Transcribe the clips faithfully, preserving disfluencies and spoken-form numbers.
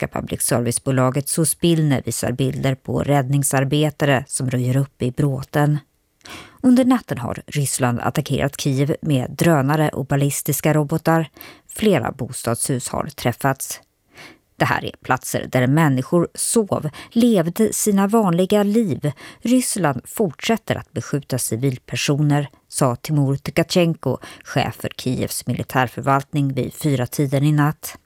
ryska public service-bolaget Suspilne visar bilder på räddningsarbetare som röjer upp i bråten. Under natten har Ryssland attackerat Kiev med drönare och ballistiska robotar. Flera bostadshus har träffats. Det här är platser där människor sov, levde sina vanliga liv. Ryssland fortsätter att beskjuta civilpersoner, sa Timur Tkachenko, chef för Kievs militärförvaltning vid fyra tiden i natt.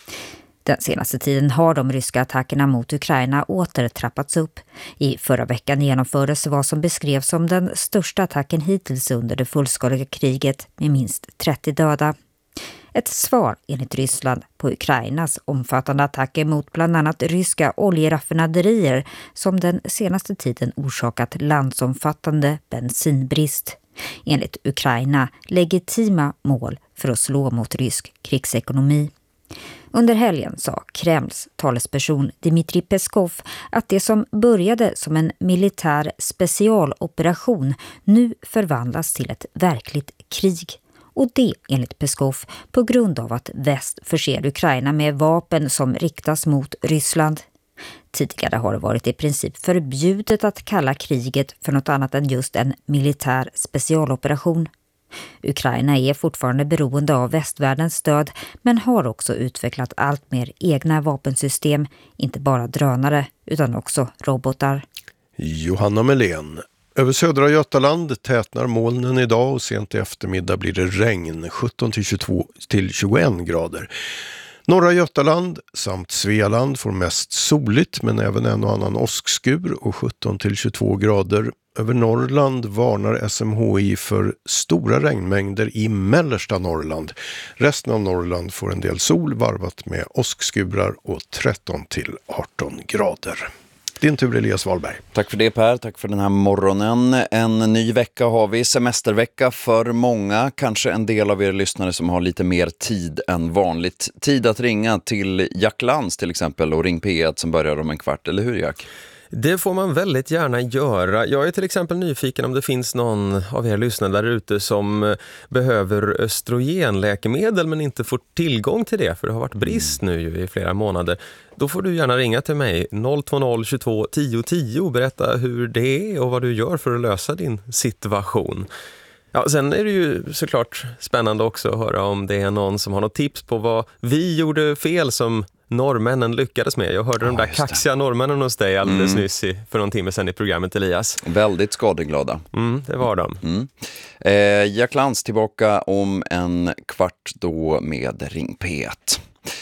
Den senaste tiden har de ryska attackerna mot Ukraina åter trappats upp. I förra veckan genomfördes vad som beskrevs som den största attacken hittills under det fullskaliga kriget med minst trettio döda. Ett svar enligt Ryssland på Ukrainas omfattande attacker mot bland annat ryska oljeraffinaderier som den senaste tiden orsakat landsomfattande bensinbrist. Enligt Ukraina legitima mål för att slå mot rysk krigsekonomi. Under helgen sa Kremls talesperson Dmitrij Peskov att det som började som en militär specialoperation nu förvandlas till ett verkligt krig. Och det enligt Peskov på grund av att väst förser Ukraina med vapen som riktas mot Ryssland. Tidigare har det varit i princip förbjudet att kalla kriget för något annat än just en militär specialoperation. Ukraina är fortfarande beroende av västvärldens stöd men har också utvecklat allt mer egna vapensystem, inte bara drönare utan också robotar. Johanna Melén. Över södra Götaland tätnar molnen idag och sent i eftermiddag blir det regn, sjutton till tjugotvå till tjugoen grader. Norra Götaland samt Svealand får mest soligt men även en och annan åskskur och sjutton till tjugotvå grader. Över Norrland varnar S M H I för stora regnmängder i mellersta Norrland. Resten av Norrland får en del sol varvat med åskskurar och tretton till arton grader. Din tur Elias Wahlberg. Tack för det Per, tack för den här morgonen. En ny vecka har vi, semestervecka för många. Kanske en del av er lyssnare som har lite mer tid än vanligt. Tid att ringa till Jack Lantz till exempel och Ring P ett som börjar om en kvart, eller hur Jack? Det får man väldigt gärna göra. Jag är till exempel nyfiken om det finns någon av er lyssnare där ute som behöver östrogenläkemedel men inte får tillgång till det för det har varit brist nu ju i flera månader. Då får du gärna ringa till mig noll två noll tjugotvå tio tio och berätta hur det är och vad du gör för att lösa din situation. Ja, sen är det ju såklart spännande också att höra om det är någon som har något tips på vad vi gjorde fel som norrmännen lyckades med. Jag hörde ja, de där kaxiga norrmännen hos dig alldeles mm. nyss i, för någon timme sedan i programmet Elias. Väldigt skadeglada. Mm, det var de. Mm. Eh, Jack Lantz tillbaka om en kvart då med Ring P ett.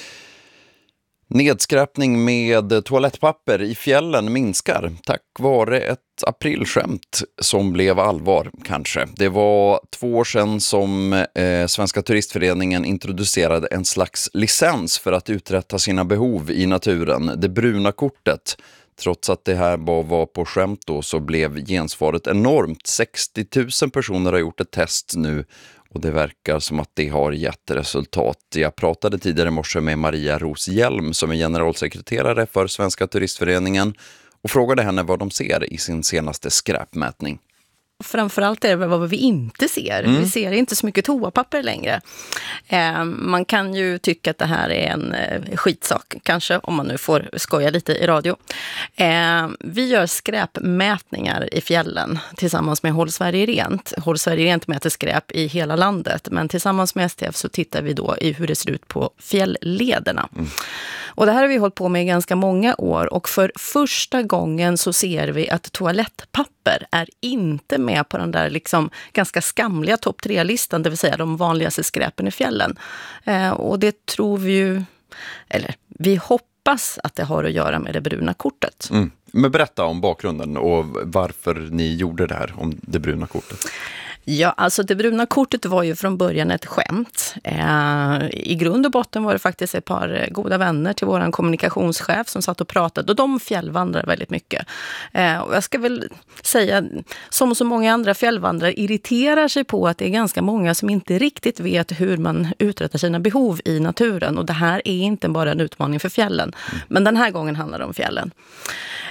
Nedskräpning med toalettpapper i fjällen minskar tack vare ett aprilskämt som blev allvar kanske. Det var två år sedan som eh, Svenska turistföreningen introducerade en slags licens för att uträtta sina behov i naturen, det bruna kortet. Trots att det här bara var på skämt då så blev gensvaret enormt. sextio tusen personer har gjort ett test nu och det verkar som att det har gett resultat. Jag pratade tidigare i morse med Maria Roshjelm som är generalsekreterare för Svenska turistföreningen och frågade henne vad de ser i sin senaste skräpmätning. Framförallt är det vad vi inte ser. Mm. Vi ser inte så mycket toapapper längre. Eh, man kan ju tycka att det här är en eh, skitsak, kanske, om man nu får skoja lite i radio. Eh, vi gör skräpmätningar i fjällen tillsammans med Håll Sverige Rent. Håll Sverige Rent mäter skräp i hela landet, men tillsammans med S T F så tittar vi då i hur det ser ut på fjälllederna. Mm. Och det här har vi hållit på med i ganska många år och för första gången så ser vi att toalettpapper är inte med på den där liksom ganska skamliga topp tre-listan, det vill säga de vanligaste skräpen i fjällen. Eh, och det tror vi ju, eller vi hoppas att det har att göra med det bruna kortet. Mm. Men berätta om bakgrunden och varför ni gjorde det här, om det bruna kortet. Ja, alltså det bruna kortet var ju från början ett skämt. Eh, I grund och botten var det faktiskt ett par goda vänner till våran kommunikationschef som satt och pratade. Och de fjällvandrar väldigt mycket. Eh, och jag ska väl säga, som så många andra fjällvandrare irriterar sig på att det är ganska många som inte riktigt vet hur man uträttar sina behov i naturen. Och det här är inte bara en utmaning för fjällen. Men den här gången handlar det om fjällen.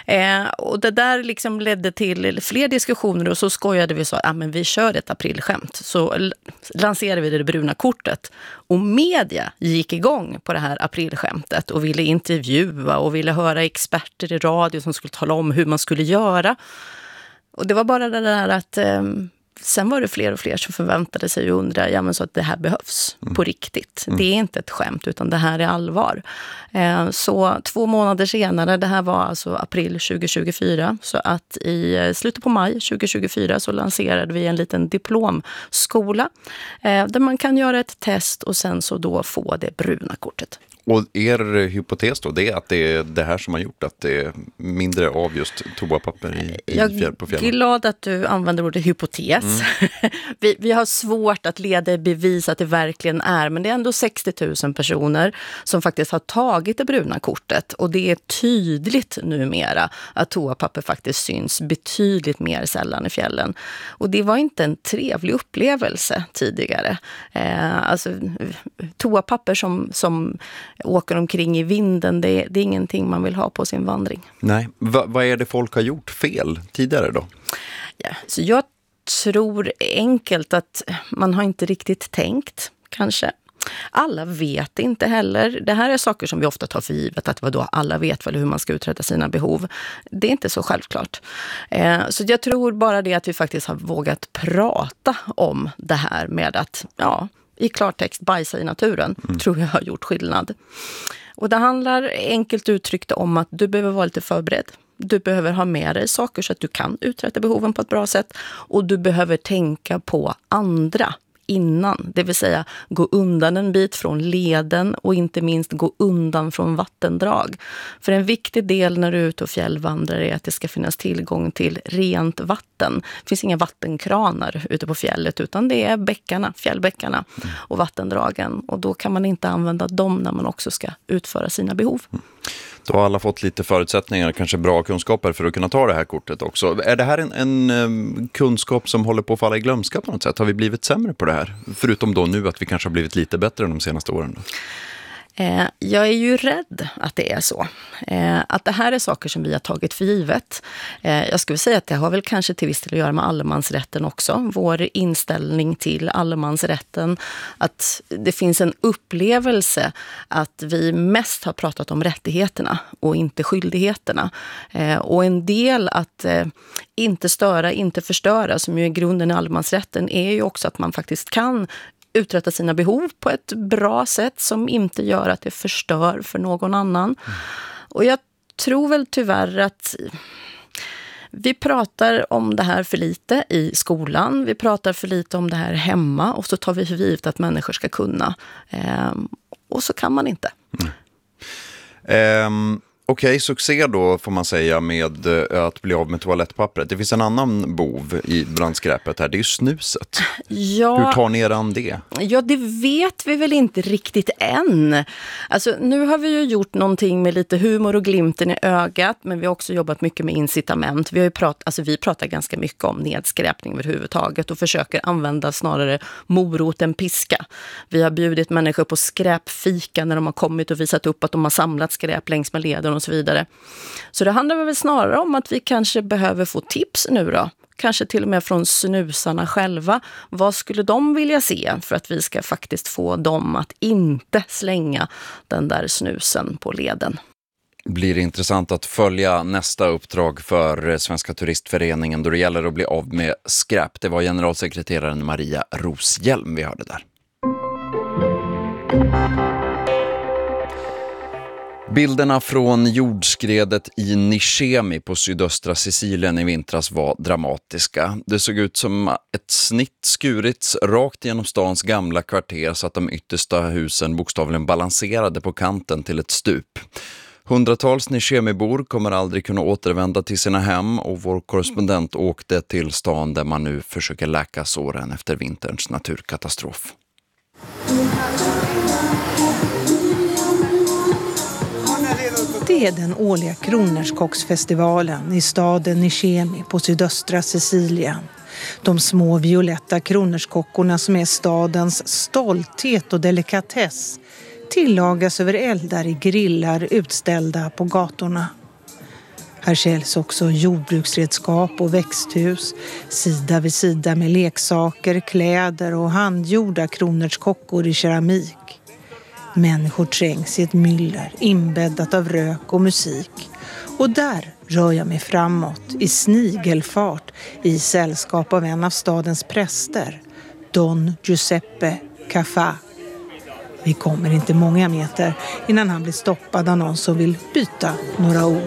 Eh, och det där liksom ledde till fler diskussioner och så skojade vi så att ah, men vi kör ett aprilskämt. Så l- lanserade vi det bruna kortet. Och media gick igång på det här aprilskämtet och ville intervjua och ville höra experter i radio som skulle tala om hur man skulle göra. Och det var bara det där att eh, sen var det fler och fler som förväntade sig och undrade ja, men så att det här behövs mm. på riktigt. Mm. Det är inte ett skämt utan det här är allvar. Eh, så två månader senare, det här var alltså april tjugo tjugofyra, så att i slutet på maj tjugo tjugofyra så lanserade vi en liten diplomskola eh, där man kan göra ett test och sen så då få det bruna kortet. Och er hypotes då, det är att det är det här som har gjort att det är mindre av just toapapper i, i fjäll, på fjällen? Jag är glad att du använder ordet hypotes. Mm. vi, vi har svårt att leda i bevis att det verkligen är, men det är ändå sextio tusen personer som faktiskt har tagit det bruna kortet. Och det är tydligt numera att toapapper faktiskt syns betydligt mer sällan i fjällen. Och det var inte en trevlig upplevelse tidigare. Eh, alltså toapapper som... som åker omkring i vinden, det är, det är ingenting man vill ha på sin vandring. Nej, Va, vad är det folk har gjort fel tidigare då? Ja, så jag tror enkelt att man har inte riktigt tänkt, kanske. Alla vet inte heller. Det här är saker som vi ofta tar för givet, att vadå, alla vet väl hur man ska uträtta sina behov. Det är inte så självklart. Eh, så jag tror bara det att vi faktiskt har vågat prata om det här med att, ja, i klartext bajsa i naturen, mm. tror jag har gjort skillnad. Och det handlar enkelt uttryckt om att du behöver vara lite förberedd. Du behöver ha med dig saker så att du kan uträtta behoven på ett bra sätt. Och du behöver tänka på andra innan. Det vill säga gå undan en bit från leden och inte minst gå undan från vattendrag. För en viktig del när du är ute och fjällvandrar är att det ska finnas tillgång till rent vatten. Det finns inga vattenkranar ute på fjället utan det är bäckarna, fjällbäckarna och vattendragen. Och då kan man inte använda dem när man också ska utföra sina behov. Då har alla fått lite förutsättningar, kanske bra kunskaper för att kunna ta det här kortet också. Är det här en, en kunskap som håller på att falla i glömska på något sätt? Har vi blivit sämre på det här? Förutom då nu att vi kanske har blivit lite bättre de senaste åren. Då. Eh, jag är ju rädd att det är så. Eh, att det här är saker som vi har tagit för givet. Eh, jag skulle säga att det har väl kanske till viss del att göra med allemansrätten också. Vår inställning till allemansrätten. Att det finns en upplevelse att vi mest har pratat om rättigheterna och inte skyldigheterna. Eh, och en del att eh, inte störa, inte förstöra, som ju är grunden i allemansrätten, är ju också att man faktiskt kan uträtta sina behov på ett bra sätt som inte gör att det förstör för någon annan. Mm. Och jag tror väl tyvärr att vi pratar om det här för lite i skolan. Vi pratar för lite om det här hemma och så tar vi för givet att människor ska kunna. Ehm, och så kan man inte. Mm. Um... Okej, okay, succé då får man säga med att bli av med toalettpappret. Det finns en annan bov i brandskräpet här, det är ju snuset. Ja, hur tar ni er an det? Ja, det vet vi väl inte riktigt än. Alltså, nu har vi ju gjort någonting med lite humor och glimten i ögat, men vi har också jobbat mycket med incitament. Vi har ju prat, alltså, vi pratar ganska mycket om nedskräpning överhuvudtaget och försöker använda snarare morot än piska. Vi har bjudit människor på skräpfika när de har kommit och visat upp att de har samlat skräp längs med leden och så vidare. Så det handlar väl snarare om att vi kanske behöver få tips nu då. Kanske till och med från snusarna själva. Vad skulle de vilja se för att vi ska faktiskt få dem att inte slänga den där snusen på leden? Blir det intressant att följa nästa uppdrag för Svenska turistföreningen då det gäller att bli av med skräp. Det var generalsekreteraren Maria Roshjelm vi hörde där. Bilderna från jordskredet i Niscemi på sydöstra Sicilien i vintras var dramatiska. Det såg ut som ett snitt skurits rakt genom stans gamla kvarter så att de yttersta husen bokstavligen balanserade på kanten till ett stup. Hundratals Niscemi-bor kommer aldrig kunna återvända till sina hem och vår korrespondent åkte till stan där man nu försöker läka såren efter vinterns naturkatastrof. Det är den årliga kronärtskocksfestivalen i staden Niscemi på sydöstra Sicilien. De små violetta kronärtskockorna som är stadens stolthet och delikatess tillagas över eldar i grillar utställda på gatorna. Här säljs också jordbruksredskap och växthus, sida vid sida med leksaker, kläder och handgjorda kronärtskockor i keramik. Människor trängs i ett myller inbäddat av rök och musik. Och där rör jag mig framåt i snigelfart i sällskap av en av stadens präster, Don Giuseppe Cafà. Vi kommer inte många meter innan han blir stoppad av någon som vill byta några ord.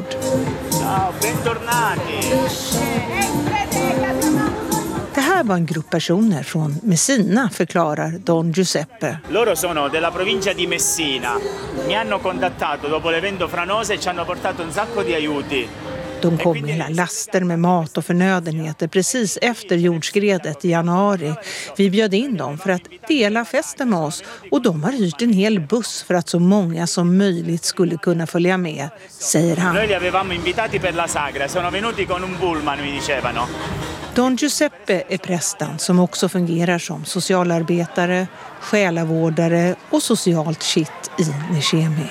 Det här var en grupp personer från Messina, förklarar Don Giuseppe. Loro sono della provincia di Messina. Mi hanno contattato dopo l'evento Franose e ci hanno portato un sacco di aiuti. De kom med hela laster med mat och förnödenheter precis efter jordskredet i januari. Vi bjöd in dem för att dela festen med oss och de har hyrt en hel buss för att så många som möjligt skulle kunna följa med, säger han. Noi li avevamo invitati per la sagra, sono venuti con un pullman, mi dicevano. Don Giuseppe är prästen som också fungerar som socialarbetare, själavårdare och socialt kitt i Nishemi.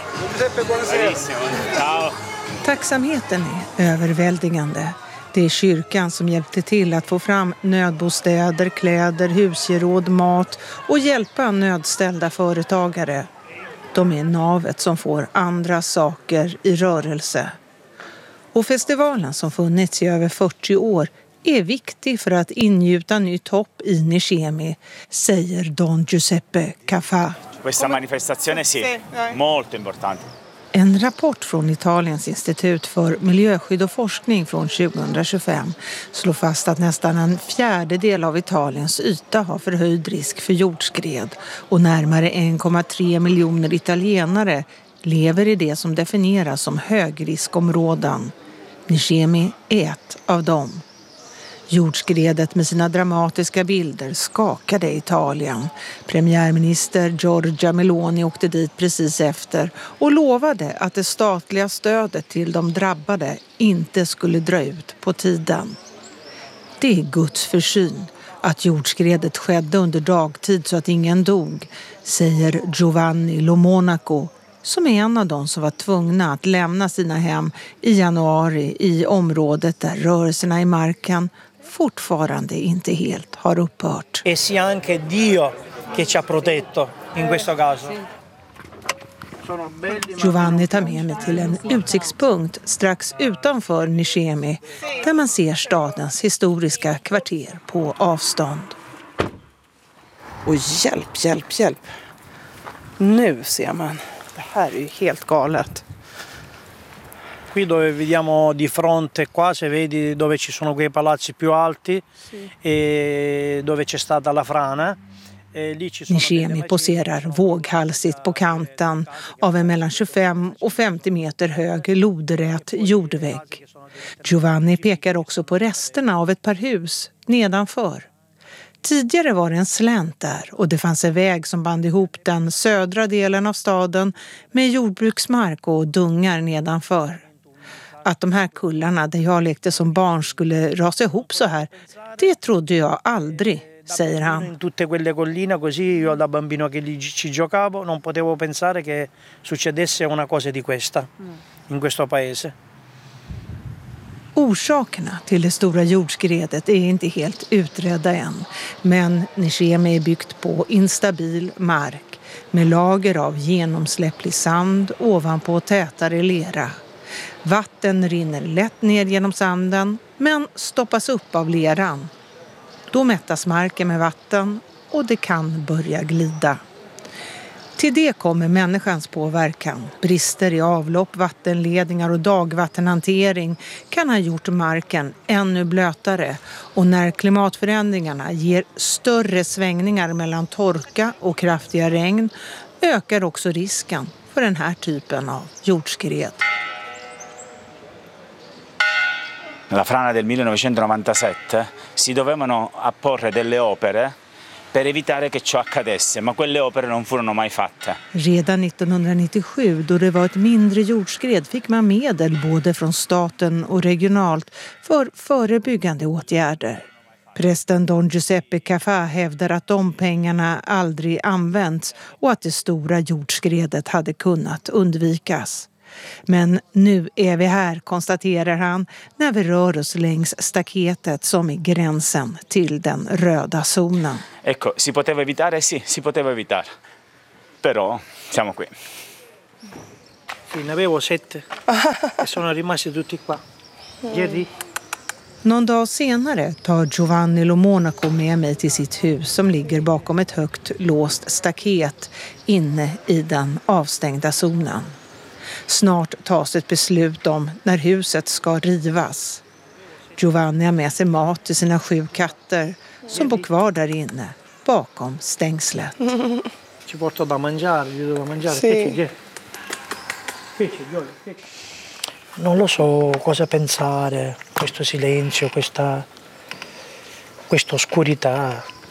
Ciao. Tacksamheten är överväldigande. Det är kyrkan som hjälpte till att få fram nödbostäder, kläder, husgeråd, mat och hjälpa nödställda företagare. De är navet som får andra saker i rörelse. Och festivalen som funnits i över fyrtio år är viktig för att ingjuta nytt hopp i Nishemi, säger Don Giuseppe Cafà. Questa manifestazione sì, molto importante. En rapport från Italiens institut för miljöskydd och forskning från tjugohundratjugofem slår fast att nästan en fjärdedel av Italiens yta har förhöjd risk för jordskred och närmare en komma tre miljoner italienare lever i det som definieras som högriskområden. Nishemi är ett av dem. Jordskredet med sina dramatiska bilder skakade Italien. Premiärminister Giorgia Meloni åkte dit precis efter och lovade att det statliga stödet till de drabbade inte skulle dra ut på tiden. Det är Guds försyn att jordskredet skedde under dagtid så att ingen dog, säger Giovanni Lo Monaco, som är en av de som var tvungna att lämna sina hem i januari i området där rörelserna i marken fortfarande inte helt har upphört. E sia anche Dio che ci ha protetto in questo caso. Giovanni tar med mig till en utsiktspunkt strax utanför Nishemi där man ser stadens historiska kvarter på avstånd. Och hjälp, hjälp, hjälp. Nu ser man. Det här är ju helt galet. Qui dove vediamo di fronte qua, se vedi dove ci sono quei palazzi più alti e dove c'è stata la frana. Nishemi poserar våghalsigt på kanten av en mellan tjugofem och femtio meter hög lodrät jordvägg. Giovanni pekar också på resterna av ett par hus nedanför. Tidigare var det en slänt där och det fanns en väg som band ihop den södra delen av staden med jordbruksmark och dungar nedanför. Att de här kullarna där jag lekte som barn skulle rasa ihop så här, det trodde jag aldrig, säger han. In tutte quelle colline così io da bambino che lì ci giocavo non potevo pensare che succedesse una cosa di questa in questo paese. Orsakerna till det stora jordskredet är inte helt utredda än, men Nishemi är byggt på instabil mark med lager av genomsläpplig sand ovanpå tätare lera. Vatten rinner lätt ner genom sanden men stoppas upp av leran. Då mättas marken med vatten och det kan börja glida. Till det kommer människans påverkan. Brister i avlopp, vattenledningar och dagvattenhantering kan ha gjort marken ännu blötare. Och när klimatförändringarna ger större svängningar mellan torka och kraftiga regn ökar också risken för den här typen av jordskred. Nella frana del millenovecentonovantasette si dovevano apporre delle opere per evitare che ciò accadesse, ma quelle opere non furono mai fatte. Redan nittonhundranittiosju, då det var ett mindre jordskred, fick man medel både från staten och regionalt för förebyggande åtgärder. Prästen Don Giuseppe Cafà hävdar att de pengarna aldrig använts och att det stora jordskredet hade kunnat undvikas. Men nu är vi här, konstaterar han, när vi rör oss längs staketet som är gränsen till den röda zonen. Ecco, si poteva evitare? Sì, si poteva evitare. Però siamo qui. Sì, ne avevo sette e sono rimasti tutti qua. Ieri. Någon dag senare tar Giovanni Lo Monaco med mig till sitt hus som ligger bakom ett högt låst staket inne i den avstängda zonen. Snart tas ett beslut om när huset ska rivas. Giovanni har med sig mat till sina sju katter som bor kvar där inne bakom stängslet. Ci porto da mangiare, gli devo mangiare. Sì. Pecci, pecci, pecci. Non lo so cosa pensare, questo silenzio, questa, questa oscurità.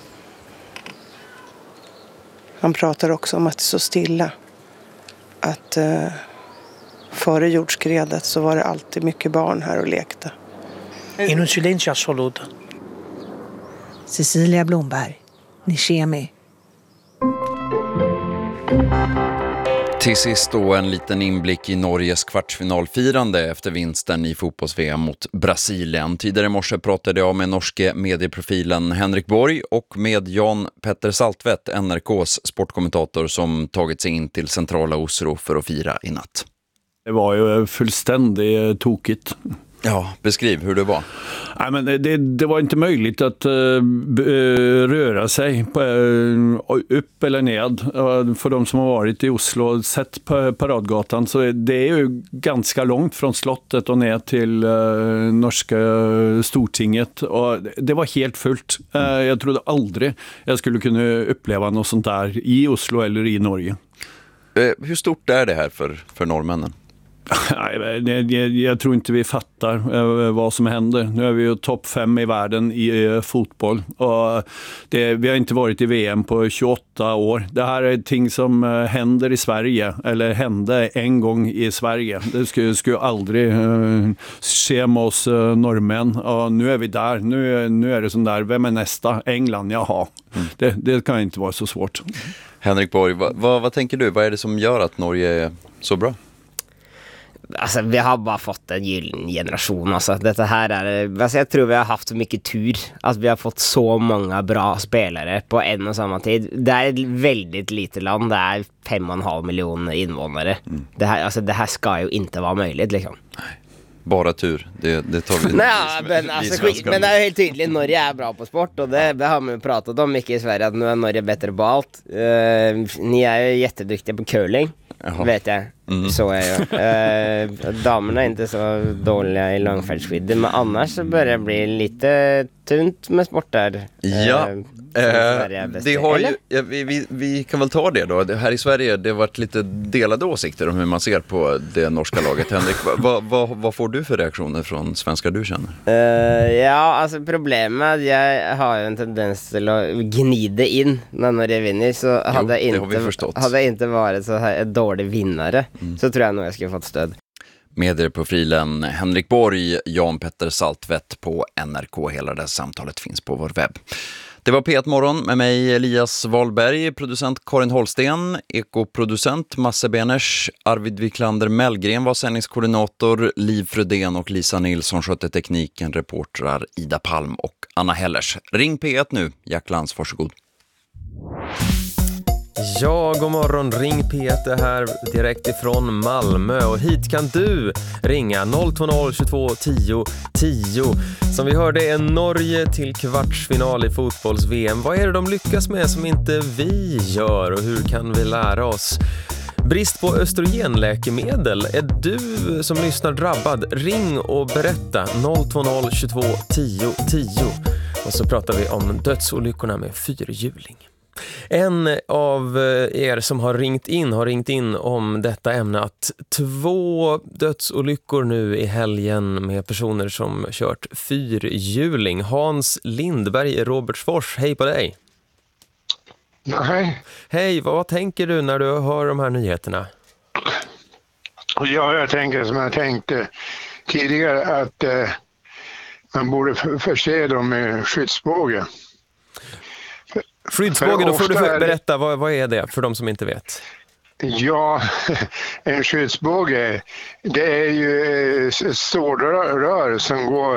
Han pratar också om att det är så stilla. Att eh, före jordskredet så var det alltid mycket barn här och lekte. In un silenzio assoluto. Cecilia Blomberg, Nishemi. Till sist då en liten inblick i Norges kvartsfinalfirande efter vinsten i fotbolls-V M mot Brasilien. Tidigare i morse pratade jag med norske medieprofilen Henrik Borg och med Jan Petter Saltvedt, N R K:s sportkommentator som tagit sig in till centrala Oslo för att fira i natt. Det var ju fullständigt tokigt. Ja, beskriv hur det var. Nej, men det, det var inte möjligt att uh, röra sig på, uh, upp eller ned. Uh, för de som har varit i Oslo och sett på Paradgatan så det är ju ganska långt från slottet och ner till uh, norska Stortinget. Och det var helt fullt. Uh, jag trodde aldrig jag skulle kunna uppleva något sånt där i Oslo eller i Norge. Uh, hur stort är det här för, för norrmännen? Nej, jag, jag tror inte vi fattar eh, vad som händer. Nu är vi ju topp fem i världen i eh, fotboll. Och det, vi har inte varit i V M på tjugoåtta år. Det här är ting som eh, händer i Sverige. Eller hände en gång i Sverige. Det skulle, skulle aldrig eh, ske med oss eh, norrmän. Och nu är vi där. Nu, nu är det sån där, vem är nästa? England, jaha. Mm. Det, det kan inte vara så svårt. Henrik Borg, vad, vad, vad tänker du? Vad är det som gör att Norge är så bra? Alltså, vi har bara fått en gyllen generation. Alltså, detta här är, alltså, jag tror vi har haft så mycket tur att vi har fått så många bra spelare på en och samma tid. Det är ett väldigt litet land. Det är fem och en halv miljon invånare. Mm. Det, här, alltså, det här ska ju inte vara möjligt liksom. Nej. Bara tur, det, det tar vi. Nej, men, alltså, skit, men det är helt tydligt, Norge är bra på sport och det, det har man ju pratat om mycket i Sverige att nu är Norge bättre på allt. Uh, ni är ju jätteduktiga på curling. Jaha. Vet jag, mm. så är jag. Eh, damerna är inte så dåliga i långfärdsskidor, men annars så börjar det bli lite tunt med sporter. Ja, eh, eh, det har ju, ja, vi, vi, vi kan väl ta det då. Det här i Sverige det har varit lite delade åsikter om hur man ser på det norska laget. Henrik, vad, vad, vad får du för reaktioner från svenskar du känner? Eh, ja, alltså problemet, jag har ju en tendens till att gnida in när Norge vinner, så hade jag inte, hade jag inte varit så här dålig vinnare, mm. så tror jag nog jag skulle fått stöd. Medieprofilen Henrik Borg, Jan Petter Saltvedt på N R K. Hela det samtalet finns på vår webb. Det var P ett Morgon med mig Elias Wahlberg, producent Karin Holsten, ekoproducent Masse Beners, Arvid Wiklander Mellgren var sändningskoordinator, Liv Frödén och Lisa Nilsson skötte tekniken, reportrar Ida Palm och Anna Hellers. Ring P ett nu, Jack Lantz, varsågod. Ja, god morgon. Ring P ett är här direkt ifrån Malmö och hit kan du ringa noll två noll tjugotvå tio tio. Som vi hörde är Norge till kvartsfinal i fotbolls-V M. Vad är det de lyckas med som inte vi gör och hur kan vi lära oss? Brist på östrogenläkemedel. Är du som lyssnar drabbad? Ring och berätta noll två noll tjugotvå tio tio. Och så pratar vi om dödsolyckorna med fyrhjuling. En av er som har ringt in har ringt in om detta ämne att två dödsolyckor nu i helgen med personer som kört fyrhjuling. Hans Lindberg i Robertsfors, hej på dig. Ja, hej. Hej, vad tänker du när du hör de här nyheterna? Ja, jag tänker som jag tänkte tidigare att eh, man borde förse dem med skyddsbåge. Skyddsbåge, då får du berätta, vad, vad är det för de som inte vet? Ja, en skyddsbåge, det är ju stålrör som går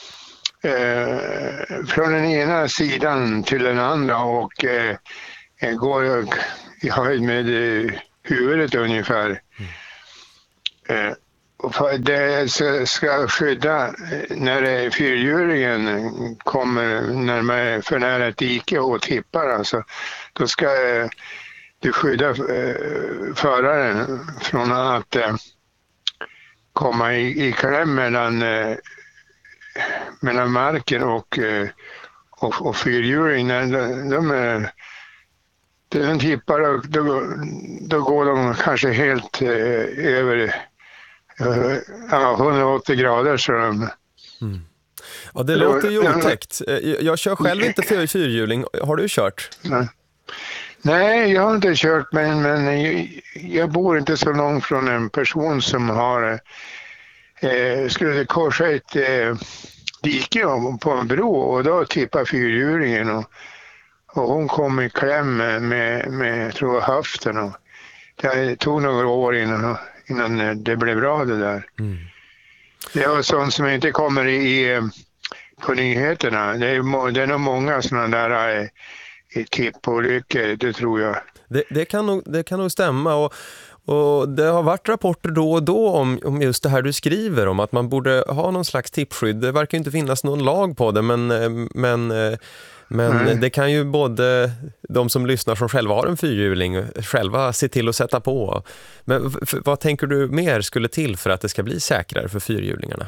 eh, från den ena sidan till den andra och eh, går i höjd med eh, huvudet ungefär. Mm. Eh, och det ska skydda när fyrhjulingen kommer närmare för nära ett dike och tippar. Alltså, då ska eh, det skydda eh, föraren från att eh, komma i, i kläm mellan, eh, mellan marken och, eh, och, och fyrhjulingen. De, de, de, den tippar och då, då går de kanske helt eh, över eh, ja, hundraåttio grader. Så de, mm. Ja, det låter ju otäckt. Jag, jag kör själv inte fyr, fyrhjuling. Har du kört? Nej. Nej, jag har inte kört, men, men jag, jag bor inte så långt från en person som har eh, skulle korsa ett eh, dike på en bro och då tippar fyrhjulingen och, och hon kom i kläm med, med, med tror jag, höften. Och det tog några år innan, innan det blev bra det där. Mm. Det var sånt som inte kommer i, på nyheterna. Det är, det är nog många sådana där eh, i tippolyckor, det tror jag. Det, det, kan nog, det kan nog stämma och, och det har varit rapporter då och då om, om just det här du skriver om att man borde ha någon slags tippskydd. Det verkar inte finnas någon lag på det, men, men, men mm. det kan ju både de som lyssnar som själva har en fyrhjuling själva se till att sätta på. Men f- vad tänker du mer skulle till för att det ska bli säkrare för fyrhjulingarna?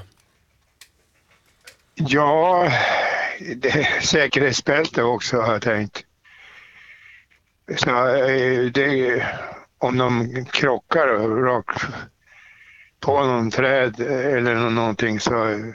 Ja, det, säkerhetsbälte också har jag tänkt. Så det, om de krockar rakt på någon träd eller någonting så mm.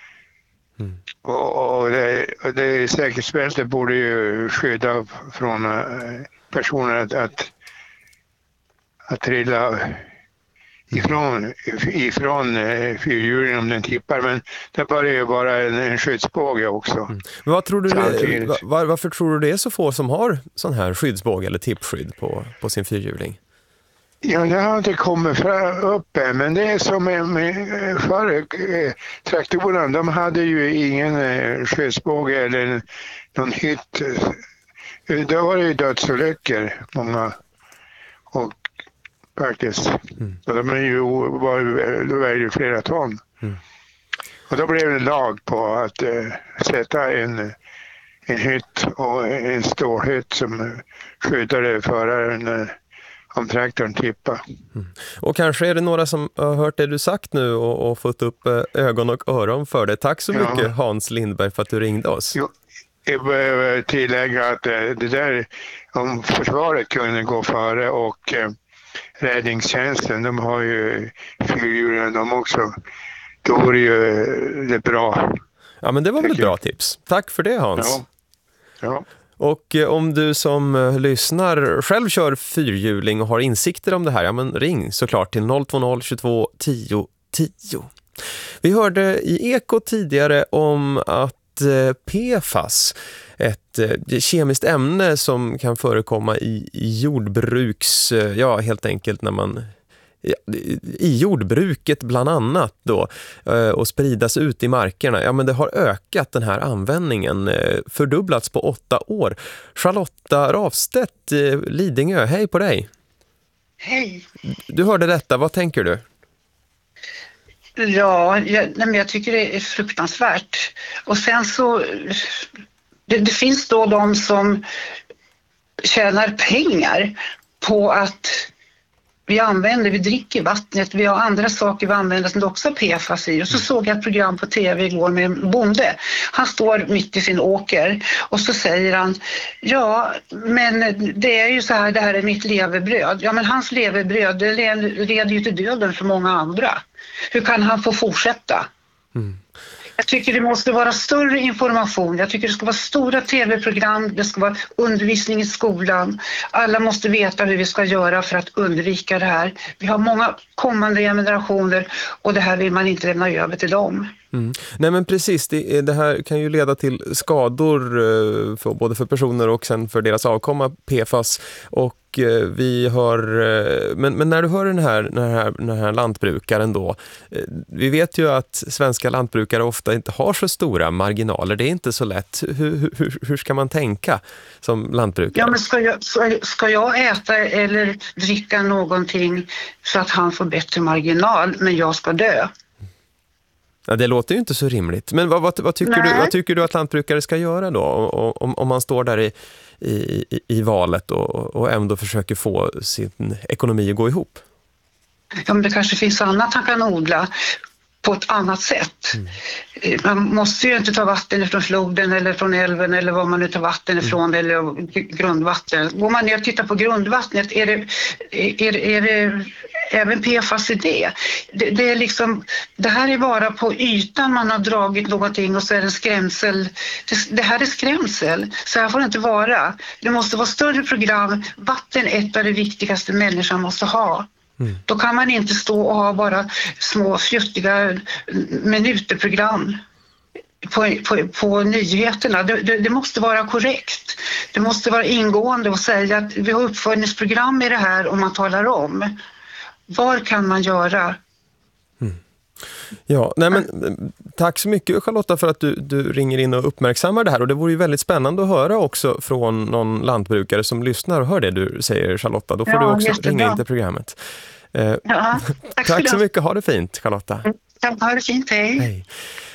och, och, det, och det säkerhetsbältet borde ju skydda från personer att, att, att trilla ifrån, ifrån fyrhjulingen om den tippar, men det börjar ju vara en, en skyddsbåge också. Mm. Men vad tror du det, var, varför tror du det är så få som har sån här skyddsbåge eller tippskydd på, på sin fyrhjuling? Ja, det har inte kommit upp än, men det är som med, med förr, traktorerna, de hade ju ingen skyddsbåge eller någon hytt. Då var det ju dödsolyckor, många. Och faktiskt. Mm. Så de är ju, var, då väger ju flera ton. Mm. Och då blev det en lag på att äh, sätta en, en hytt och en stålhytt som skyddade föraren äh, om traktorn tippar. Mm. Och kanske är det några som har hört det du sagt nu och, och fått upp äh, ögon och öron för det. Tack så mycket, ja. Hans Lindberg, för att du ringde oss. Jo. Jag behöver tillägga att äh, det där, om försvaret kunde gå före och äh, räddningstjänsten, de har ju fyrhjulen de också. Då är det ju det bra. Ja, men det var väl ett bra tips. Tack för det, Hans. Ja. Ja. Och eh, om du som eh, lyssnar själv kör fyrhjuling och har insikter om det här, ja men ring såklart till noll två noll tjugotvå tio tio. Vi hörde i Eko tidigare om att eh, P F A S, ett eh, kemiskt ämne som kan förekomma i, i jordbruks, eh, ja helt enkelt när man i jordbruket bland annat då och spridas ut i markerna. Ja, men det har ökat den här användningen, fördubblats på åtta år. Charlotta Rafstedt, Lidingö, hej på dig. Hej. Du hörde detta, vad tänker du? Ja, jag, nej, men jag tycker det är fruktansvärt. Och sen så, det, det finns då de som tjänar pengar på att vi använder, vi dricker vattnet, vi har andra saker vi använder som det också är P F A S i. Och så såg jag ett program på tv igår med en bonde. Han står mitt i sin åker och så säger han, ja men det är ju så här, det här är mitt levebröd. Ja men hans levebröd, det leder ju till döden för många andra. Hur kan han få fortsätta? Mm. Jag tycker det måste vara större information. Jag tycker det ska vara stora tv-program. Det ska vara undervisning i skolan. Alla måste veta hur vi ska göra för att undvika det här. Vi har många kommande generationer och det här vill man inte lämna över till dem. Mm. Nej men precis, det, det här kan ju leda till skador för, både för personer och sen för deras avkomma P F A S. Och och eh, vi har eh, men, men när du hör den här, den här, den här lantbrukaren då, eh, vi vet ju att svenska lantbrukare ofta inte har så stora marginaler, det är inte så lätt. Hur, hur, hur ska man tänka som lantbrukare? Ja, men ska jag, ska, ska jag äta eller dricka någonting så att han får bättre marginal, men jag ska dö? Ja, det låter ju inte så rimligt. Men vad, vad, vad, tycker, du, vad tycker du att lantbrukare ska göra då? Om, om man står där i, i, i valet och, och ändå försöker få sin ekonomi att gå ihop? Ja, men det kanske finns annat han kan odla på ett annat sätt. Mm. Man måste ju inte ta vatten från floden eller från älven eller var man nu tar vatten ifrån, mm. eller grundvatten. Går man ner och tittar på grundvattnet, är det, är, är det även P F A S i det? det? Det är liksom, det här är bara på ytan man har dragit någonting och så är det en skrämsel. Det, det här är skrämsel, så här får det inte vara. Det måste vara större program. Vatten är ett av det viktigaste människan måste ha. Mm. Då kan man inte stå och ha bara små fjuttiga minuterprogram på, på, på nyheterna. Det, det, det måste vara korrekt. Det måste vara ingående och säga att vi har uppföljningsprogram i det här och man talar om. Var kan man göra? Mm. Ja, nej men, tack så mycket Charlotta för att du, du ringer in och uppmärksammar det här, och det vore ju väldigt spännande att höra också från någon lantbrukare som lyssnar och hör det du säger, Charlotta. Då får ja, du också jättebra. Ringa in till programmet. Eh, ja, tack tack så mycket, ha det fint Charlotta. Mm, ha det fint, hej. Hej.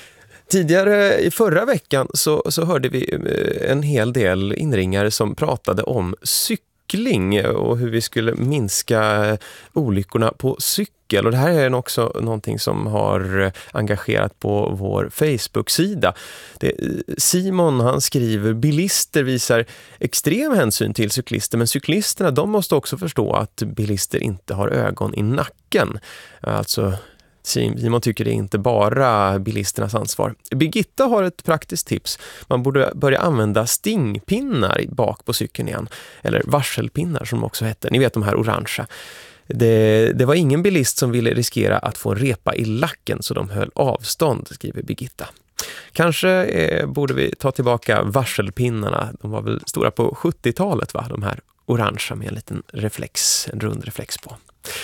Tidigare i förra veckan så, så hörde vi en hel del inringare som pratade om cykling och hur vi skulle minska olyckorna på cykel. Och det här är också någonting som har engagerat på vår Facebook-sida. Det, Simon han skriver: bilister visar extrem hänsyn till cyklister, men cyklisterna de måste också förstå att bilister inte har ögon i nacken. Alltså Simon tycker det är inte bara bilisternas ansvar. Birgitta har ett praktiskt tips. Man borde börja använda stingpinnar bak på cykeln igen. Eller varselpinnar som också heter. Ni vet de här orangea. Det, det var ingen bilist som ville riskera att få en repa i lacken så de höll avstånd, skriver Birgitta. Kanske eh, borde vi ta tillbaka varselpinnarna. De var väl stora på sjuttiotalet, va? De här orangea med en liten reflex, en rund reflex på.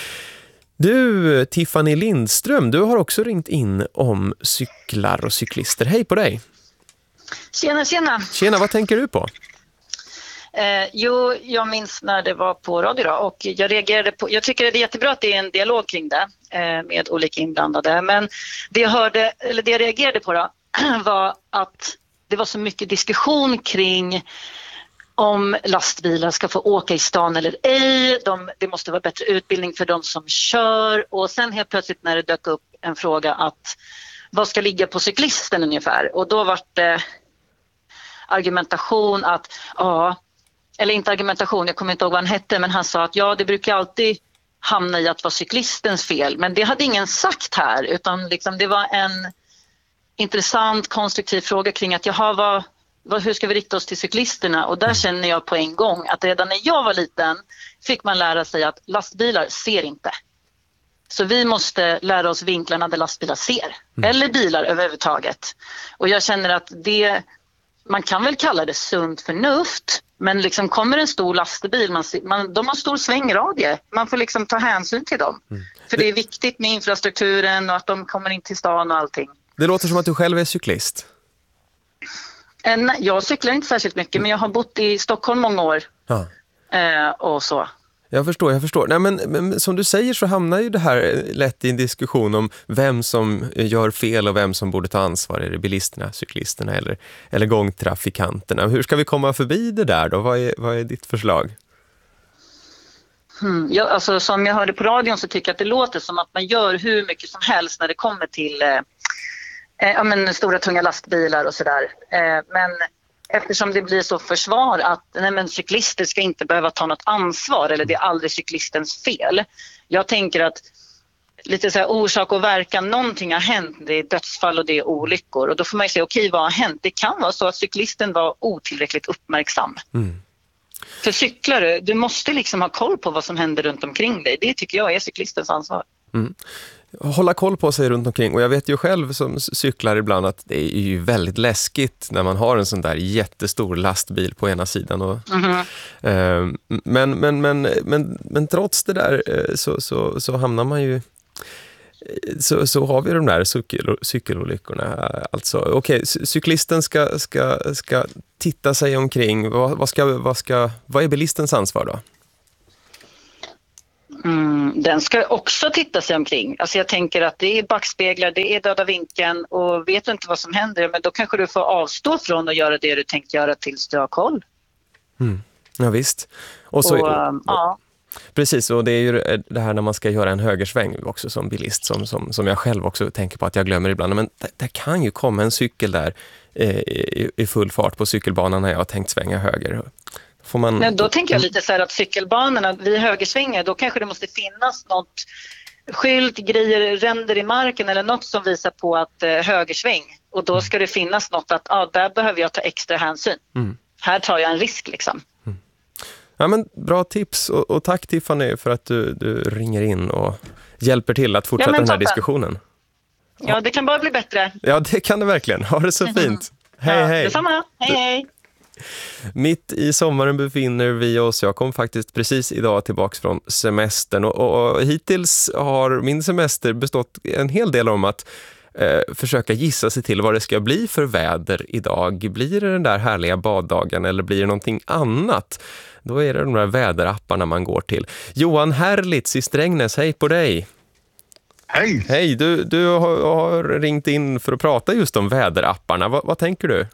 Du, Tiffany Lindström, du har också ringt in om cyklar och cyklister. Hej på dig! Tjena, tjena! Tjena, vad tänker du på? Eh, jo, jag minns när det var på radio då, och jag reagerade på, jag tycker det är jättebra att det är en dialog kring det eh, med olika inblandade, men det jag hörde, eller det jag reagerade på då, var att det var så mycket diskussion kring om lastbilar ska få åka i stan eller ej. De, det måste vara bättre utbildning för de som kör. Och sen helt plötsligt när det dök upp en fråga att vad ska ligga på cyklisten ungefär? Och då var det argumentation att, ja, eller inte argumentation, jag kommer inte ihåg vad han hette, men han sa att ja, det brukar alltid hamna i att vara cyklistens fel. Men det hade ingen sagt här, utan liksom det var en intressant, konstruktiv fråga kring att jaha, vad hur ska vi rikta oss till cyklisterna? Och där känner jag på en gång att redan när jag var liten fick man lära sig att lastbilar ser inte. Så vi måste lära oss vinklarna där lastbilar ser. Mm. Eller bilar överhuvudtaget. Och jag känner att det, man kan väl kalla det sunt förnuft. Men liksom kommer en stor lastbil, man, man, de har stor svängradie. Man får liksom ta hänsyn till dem. Mm. För det är viktigt med infrastrukturen och att de kommer in till stan och allting. Det låter som att du själv är cyklist. Jag cyklar inte särskilt mycket, men jag har bott i Stockholm många år. Ja. Eh, och så. Jag förstår, jag förstår. Nej, men, men som du säger så hamnar ju det här lätt i en diskussion om vem som gör fel och vem som borde ta ansvar. Är det bilisterna, cyklisterna eller, eller gångtrafikanterna? Hur ska vi komma förbi det där då? Vad är, vad är ditt förslag? Hmm, ja, alltså, som jag hörde på radion så tycker jag att det låter som att man gör hur mycket som helst när det kommer till eh, Ja, men stora tunga lastbilar och sådär. Men eftersom det blir så försvar att nej, men cyklister ska inte behöva ta något ansvar eller det är aldrig cyklistens fel. Jag tänker att lite så här orsak och verkan, någonting har hänt, det är dödsfall och det är olyckor. Och då får man ju säga, okej, vad har hänt? Det kan vara så att cyklisten var otillräckligt uppmärksam. Mm. För cyklare, du måste liksom ha koll på vad som händer runt omkring dig. Det tycker jag är cyklistens ansvar. Mm. hålla koll på sig runt omkring. Och jag vet ju själv som cyklar ibland att det är ju väldigt läskigt när man har en sån där jättestor lastbil på ena sidan. Och, Mm-hmm. eh, men, men, men, men, men trots det där eh, så, så, så hamnar man ju... Så, så har vi de där cykel, cykelolyckorna. Alltså, okej, okay, cyklisten ska, ska, ska titta sig omkring. Vad, vad, ska, vad, ska, vad är bilistens ansvar då? Mm, den ska också titta sig omkring. Alltså jag tänker att det är backspeglar, det är döda vinkeln, och vet du inte vad som händer, men då kanske du får avstå från att göra det du tänkt göra tills du har koll. Mm. Ja visst. Och så, och, um, ja. Precis, och det är ju det här när man ska göra en högersväng också som bilist, som, som, som jag själv också tänker på att jag glömmer ibland. Men det, det kan ju komma en cykel där eh, i, i full fart på cykelbanan när jag har tänkt svänga höger. Får man... Nej, då tänker jag lite så här att cykelbanorna, vid högersvängar, då kanske det måste finnas något skylt, grejer, ränder i marken eller något som visar på att eh, högersväng. Och då ska det finnas något att ah, där behöver jag ta extra hänsyn. Mm. Här tar jag en risk liksom. Mm. Ja, men bra tips, och, och tack Tiffany för att du, du ringer in och hjälper till att fortsätta ja, den här toppen. diskussionen. Ja. ja, det kan bara bli bättre. Ja, det kan det verkligen. Ha det så fint. Hej, ja, hej. Detsamma. Hej, hej. Mitt i sommaren befinner vi oss. Jag kom faktiskt precis idag tillbaka från semestern och, och, och hittills har min semester bestått en hel del om att eh, försöka gissa sig till vad det ska bli för väder idag. Blir det den där härliga baddagen eller blir det någonting annat? Då är det de där väderapparna man går till. Johan Herlitz i Strängnäs, hej på dig! Hej! Hej, du, du har, har ringt in för att prata just om väderapparna. Va, vad tänker du?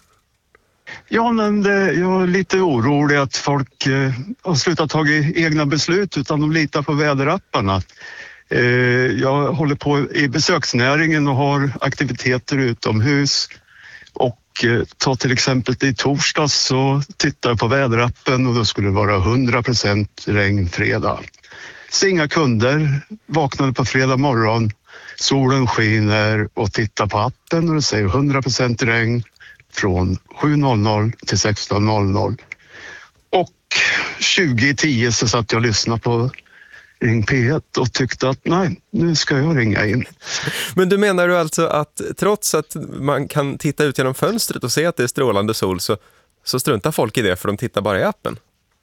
Ja, men det, jag är lite orolig att folk eh, har slutat ta egna beslut utan de litar på väderapparna. Eh, jag håller på i besöksnäringen och har aktiviteter utomhus. Och eh, ta till exempel i torsdags så tittar jag på väderappen och då skulle det vara hundra procent regn fredag. Så inga kunder, vaknade på fredag morgon, solen skiner och tittar på appen och det säger hundra procent regn från sju till sexton. Och tjugo tio så satt jag och lyssnade på Ring P ett och tyckte att nej, nu ska jag ringa in. Men du menar du alltså att trots att man kan titta ut genom fönstret och se att det är strålande sol så, så struntar folk i det för de tittar bara i appen?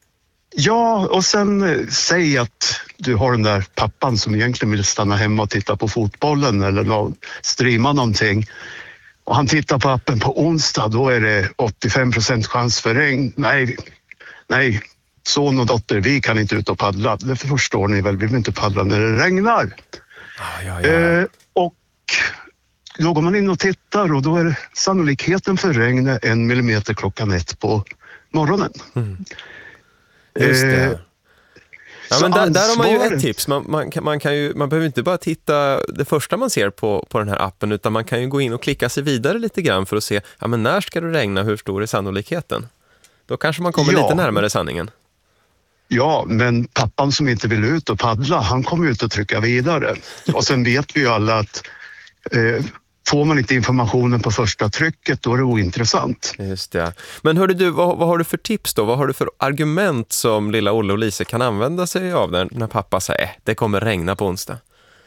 Ja, och sen säg att du har den där pappan som egentligen vill stanna hemma och titta på fotbollen eller nå, streama någonting. Och han tittar på appen på onsdag, då är det åttiofem procent chans för regn. Nej, nej, son och dotter, vi kan inte ut och paddla. Det förstår ni väl, vi vill inte paddla när det regnar. Ah, ja, ja. Eh, och då går man in och tittar och då är sannolikheten för regn är en millimeter klockan ett på morgonen. Mm. Just det. Eh, Ja, men där, där har man ju ett tips. Man, man, kan, man, kan ju, man behöver inte bara titta det första man ser på, på den här appen utan man kan ju gå in och klicka sig vidare lite grann för att se ja, men när ska det regna, hur stor är sannolikheten? Då kanske man kommer ja. lite närmare sanningen. Ja, men pappan som inte vill ut och paddla, han kommer ut och trycka vidare. Och sen vet vi ju alla att eh, får man inte informationen på första trycket, då är det ointressant. Just det. Men hörde du, vad, vad har du för tips då? Vad har du för argument som lilla Olle och Lise kan använda sig av när, när pappa säger eh, det kommer regna på onsdag?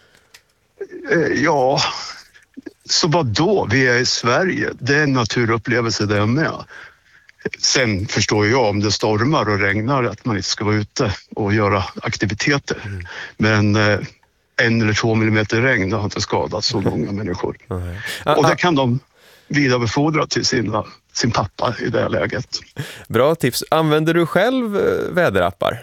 Eh, ja, så vad då? Vi är i Sverige. Det är en naturupplevelse där med. Sen förstår jag om det stormar och regnar att man inte ska vara ute och göra aktiviteter. Mm. Men... Eh, en eller två millimeter regn har inte skadat så många människor. Mm. Och det kan de vidarebefordra till sina, sin pappa i det läget. Bra tips. Använder du själv väderappar?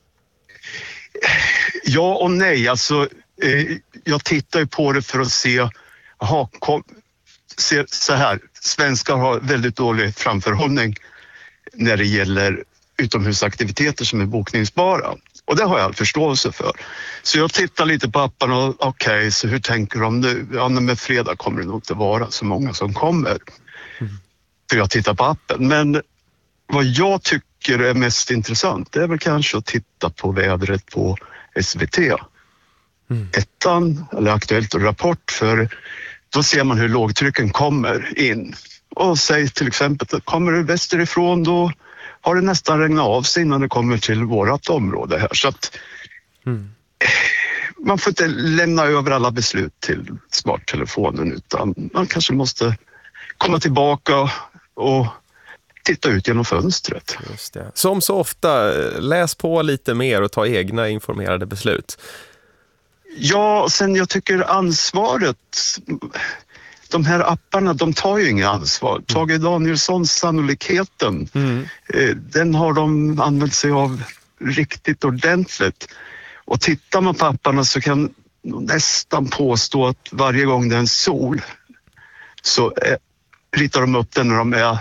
Ja och nej. Alltså, eh, jag tittar ju på det för att se, aha, kom, se så här. Svenskar har väldigt dålig framförhållning när det gäller utomhusaktiviteter som är bokningsbara. Och det har jag all förståelse för. Så jag tittar lite på appen och okej, okay, så hur tänker de nu? Ja, med fredag kommer det nog inte vara så många som kommer. Mm. För jag tittar på appen. Men vad jag tycker är mest intressant, det är väl kanske att titta på vädret på S V T. Mm. Ettan, eller Aktuellt och Rapport, för då ser man hur lågtrycken kommer in. Och säg till exempel att kommer det västerifrån då har det nästan regnat av sig innan det kommer till vårat område här. Så att, mm. man får inte lämna över alla beslut till smarttelefonen, utan man kanske måste komma tillbaka och titta ut genom fönstret. Just det. Som så ofta, läs på lite mer och ta egna informerade beslut. Ja, och sen jag tycker ansvaret, de här apparna, de tar ju inga ansvar. Mm. Tage Danielssons sannolikheten, mm. eh, den har de använt sig av riktigt ordentligt. Och tittar man på apparna så kan nästan påstå att varje gång det är en sol så eh, ritar de upp den när de är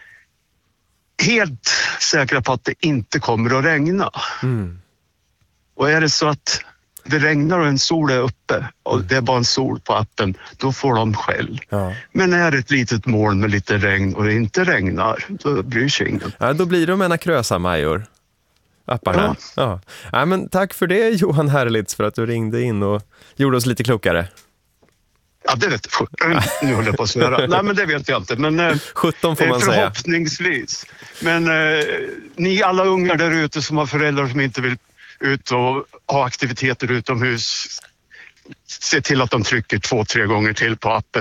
helt säkra på att det inte kommer att regna. Mm. Och är det så att det regnar och en sol är uppe och det är bara en sol på appen, då får de skäll. Ja. Men är det ett litet moln med lite regn och det inte regnar, då bryr sig ingen. Ja, då blir de ena krösa major. Apparna. Ja. Ja. Ja, men tack för det, Johan Herlitz, för att du ringde in och gjorde oss lite klokare. Ja, det vet jag. Nu håller jag på att svära. Nej, men det vet jag inte. Men, sjutton får man säga. Förhoppningsvis. Men eh, ni alla ungar där ute som har föräldrar som inte vill ut och ha aktiviteter utomhus, se till att de trycker två, tre gånger till på appen.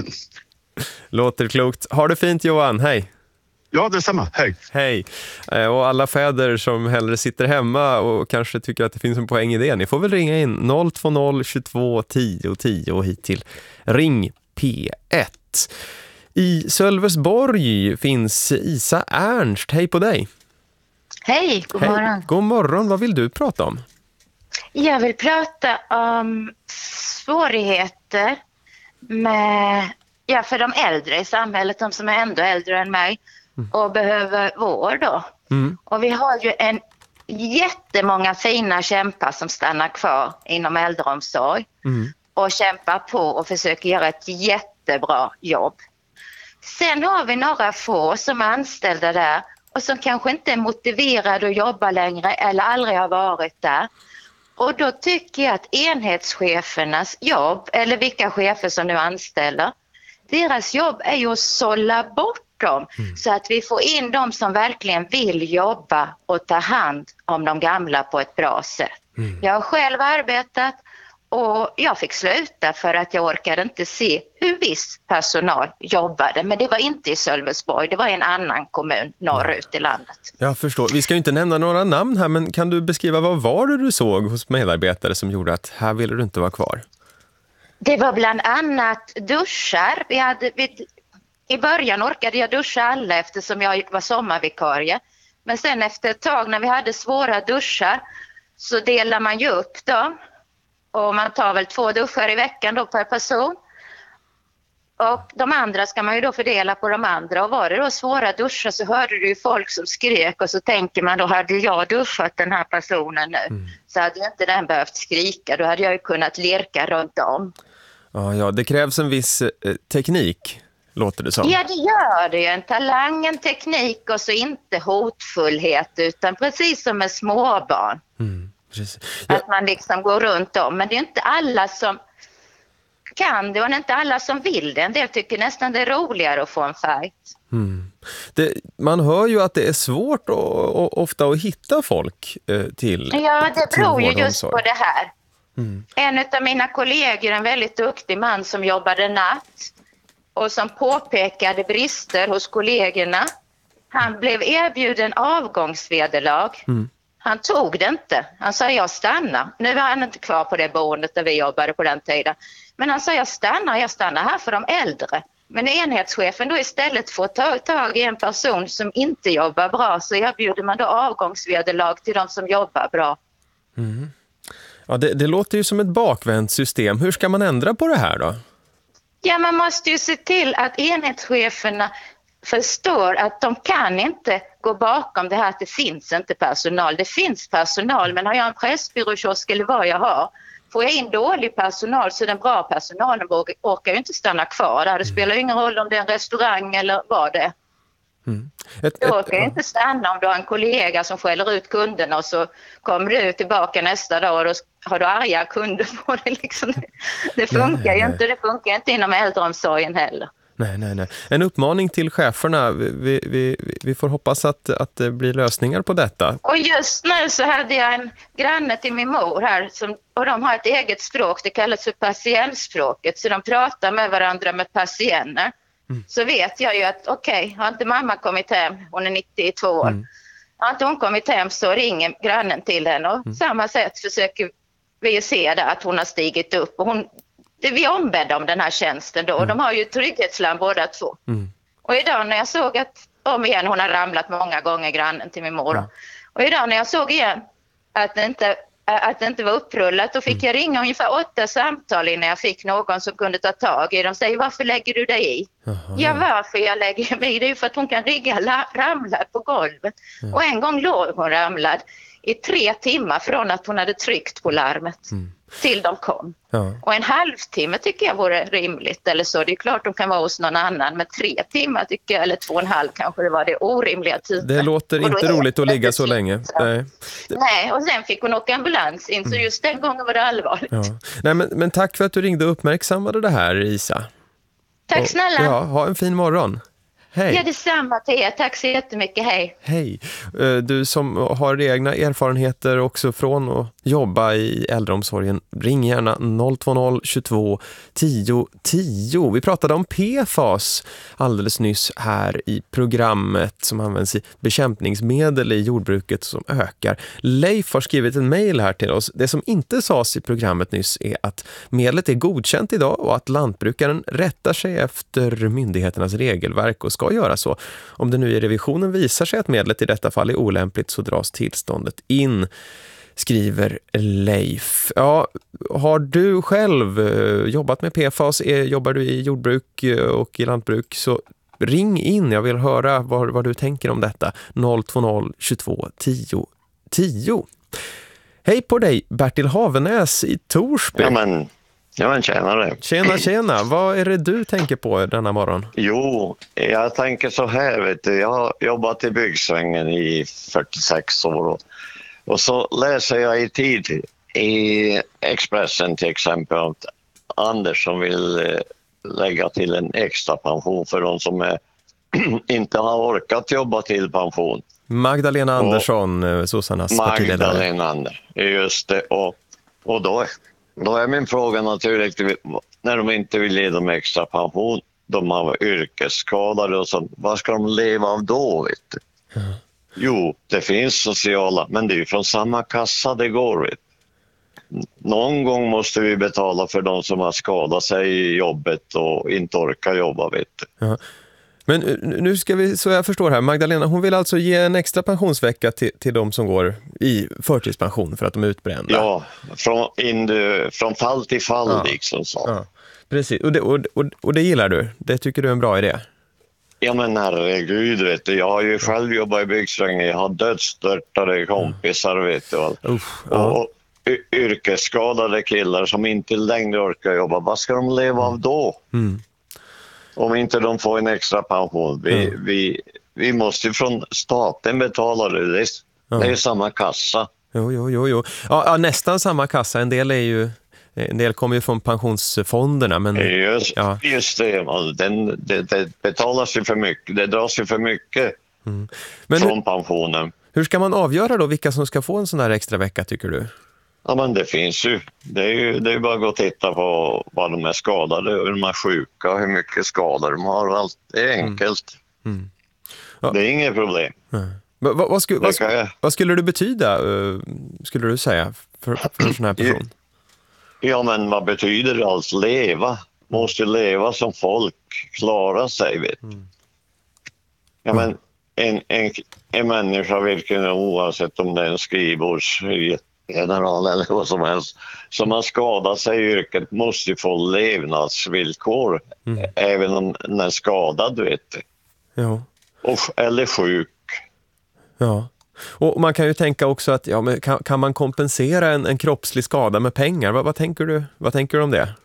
Låter klokt. Ha det fint, Johan. Hej. Ja, detsamma. Hej. Hej. Och alla fäder som hellre sitter hemma och kanske tycker att det finns en poäng i det, ni får väl ringa in noll två noll tjugotvå tio tio och hit till Ring P ett. I Sölvesborg finns Isa Ernst. Hej på dig. Hej, god Hej. morgon. God morgon, vad vill du prata om? Jag vill prata om svårigheter med, ja, för de äldre i samhället, de som är ändå äldre än mig mm. och behöver vård då. Mm. Och vi har ju en jättemånga fina kämpar som stannar kvar inom äldreomsorg mm. och kämpar på och försöker göra ett jättebra jobb. Sen har vi några få som är anställda där och som kanske inte är motiverade att jobba längre eller aldrig har varit där. Och då tycker jag att enhetschefernas jobb, eller vilka chefer som nu anställer, deras jobb är ju att sålla bort dem mm. så att vi får in dem som verkligen vill jobba och ta hand om de gamla på ett bra sätt. Mm. Jag har själv arbetat och jag fick sluta för att jag orkade inte se hur viss personal jobbade. Men det var inte i Sölvesborg, det var i en annan kommun norrut i landet. Jag förstår. Vi ska ju inte nämna några namn här, men kan du beskriva vad var det du såg hos medarbetare som gjorde att här ville du inte vara kvar? Det var bland annat duschar. Vi hade, vi, I början orkade jag duscha alla eftersom jag var sommarvikarie. Men sen efter ett tag när vi hade svåra duschar så delar man ju upp dem. Och man tar väl två duschar i veckan då per person. Och de andra ska man ju då fördela på de andra. Och var det då svåra duschar så hörde du ju folk som skrek. Och så tänker man, då hade jag duschat den här personen nu. Mm. Så hade ju inte den behövt skrika. Då hade jag ju kunnat lirka runt om. Ja, ja, det krävs en viss eh, teknik, låter det som. Ja, det gör det ju. En talang, en teknik och så inte hotfullhet. Utan precis som med småbarn. Mm. Ja. Att man liksom går runt om. Men det är inte alla som kan det och det är inte alla som vill det. En del tycker nästan det är roligare att få en fight. Mm. Det, man hör ju att det är svårt och, och, ofta att hitta folk eh, till Ja, det beror ju just på det här. Mm. En av mina kollegor, en väldigt duktig man som jobbade natt och som påpekade brister hos kollegorna. Han blev erbjuden avgångsvederlag. Mm. Han tog det inte. Han sa jag stannar. Nu var han inte kvar på det boendet där vi jobbade på den tiden. Men han sa jag stannar. Jag stannar här för de äldre. Men enhetschefen då istället får ta tag i en person som inte jobbar bra så erbjuder man då avgångsvederlag till de som jobbar bra. Mm. Ja, det, det låter ju som ett bakvänt system. Hur ska man ändra på det här då? Ja, man måste ju se till att enhetscheferna förstår att de kan inte gå bakom det här att det finns inte personal. Det finns personal, men har jag en pressbyråkiosk eller vad jag har, får jag in dålig personal så den bra personalen orkar ju inte stanna kvar där. Det spelar ju ingen roll om det är en restaurang eller vad det är. Mm. Ett, du orkar ju inte stanna om du har en kollega som skäller ut kunderna och så kommer du tillbaka nästa dag och då har du arga kunder på det. Liksom. Det funkar nej, nej, nej. ju inte, det funkar inte inom äldreomsorgen heller. Nej, nej, nej. En uppmaning till cheferna. Vi, vi, vi får hoppas att, att det blir lösningar på detta. Och just nu så hade jag en granne till min mor här som, och de har ett eget språk, det kallas för patientspråket, så de pratar med varandra med patienter. Mm. Så vet jag ju att okej, okay, har inte mamma kommit hem, hon är nittiotvå år, mm. har inte hon kommit hem så ringer grannen till henne och mm. samma sätt försöker vi se det, att hon har stigit upp och hon, det, vi ombedda om den här tjänsten då, mm. och de har ju trygghetslarm båda två. Mm. Och idag när jag såg att, om igen, hon har ramlat många gånger, grannen till min mor. Mm. Och idag när jag såg igen att det inte, att det inte var upprullat, då fick mm. jag ringa ungefär åtta samtal innan jag fick någon som kunde ta tag i. De säger, varför lägger du dig i? Aha. Ja, varför jag lägger mig i? Det är ju för att hon kan ligga la- ramlad på golvet. Mm. Och en gång låg hon ramlad i tre timmar från att hon hade tryckt på larmet. Mm. Till de kom. Ja. Och en halvtimme tycker jag vore rimligt. Eller så, det är klart de kan vara hos någon annan. Men tre timmar tycker jag, eller två och en halv kanske det var det orimliga tiden. Det låter inte roligt att ligga så länge. Nej. Nej, och sen fick hon åka ambulans in. Så just den gången var det allvarligt. Ja. Nej, men, men tack för att du ringde och uppmärksammade det här, Isa. Tack och, snälla. Ja, ha en fin morgon. Hej. Ja, detsamma till er. Tack så jättemycket. Hej. Hej. Du som har egna erfarenheter också från att jobba i äldreomsorgen, ring gärna noll två noll tjugotvå tio tio. Vi pratade om P F A S alldeles nyss här i programmet som används i bekämpningsmedel i jordbruket som ökar. Leif har skrivit en mejl här till oss. Det som inte sades i programmet nyss är att medlet är godkänt idag och att lantbrukaren rättar sig efter myndigheternas regelverk och ska göra så. Om det nu i revisionen visar sig att medlet i detta fall är olämpligt så dras tillståndet in, skriver Leif. Ja, har du själv jobbat med P F A S, jobbar du i jordbruk och i lantbruk, så ring in. Jag vill höra vad, vad du tänker om detta. noll två noll tjugotvå tio tio. Hej på dig, Bertil Havenäs i Torsby. Ja, men... Ja, men tjänare. Tjena, tjena. Vad är det du tänker på denna morgon? Jo, jag tänker så här, vet du. Jag har jobbat i byggsvängen i fyrtiosex år. Och så läser jag i tid i Expressen till exempel att Anders som vill lägga till en extra pension för de som är, inte har orkat jobba till pension. Magdalena Andersson, och Sussanas partiledare. Magdalena Andersson, just det. Och, och då Då är min fråga naturligtvis, när de inte vill ge dem extra pension, de har yrkesskadade och sånt, vad ska de leva av då, vet du? Mm. Jo, det finns sociala, men det är ju från samma kassa det går, vet du. Någon gång måste vi betala för de som har skadat sig i jobbet och inte orkar jobba, vet du. Mm. Men nu ska vi, så jag förstår här, Magdalena, hon vill alltså ge en extra pensionsvecka till, till de som går i förtidspension för att de är utbrända. Ja, från, in, från fall till fall, ja. Liksom så. Ja. Precis, och det, och, och, och det gillar du? Det tycker du är en bra idé? Ja, men herregud, vet du, jag har ju själv jobbat i byggsvängen, jag har dödsstörtade kompisar, vet du. Uff, ja. Och, och yrkesskadade killar som inte längre orkar jobba, vad ska de leva av då? Mm. Om inte de får en extra pension. Vi, mm. vi, vi måste från staten betala det. Det är, ja. det är samma kassa. Jo, jo, jo. jo. Ja, ja, nästan samma kassa. En del är ju, en del kommer ju från pensionsfonderna. Men, just, ja. just det. Den, det, det betalas ju för mycket. Det dras ju för mycket mm. men från hur, pensionen. Hur ska man avgöra då vilka som ska få en sån här extra vecka, tycker du? Ja, men det finns ju. Det är ju det är bara att gå och titta på vad de är skadade, hur de är sjuka, hur mycket skador de har. Allt. Det är enkelt. Mm. Mm. Ja. Det är inget problem. Mm. Va, va, vad, sku, vad, jag... vad skulle det betyda, uh, skulle du säga, för, för en sån här person? Ja, men vad betyder det alls? Leva. Måste leva som folk. Klara sig, vet du. Mm. Ja, men en, en, en människa, vilken oavsett om det är en skrivbords general eller vad som helst, som har skadat sig i yrket måste få levnadsvillkor mm. även om den är skadad, du vet. Ja. Och, eller sjuk. Ja. Och man kan ju tänka också att ja, men kan, kan man kompensera en, en kroppslig skada med pengar? Vad, vad, tänker du, vad tänker du om det?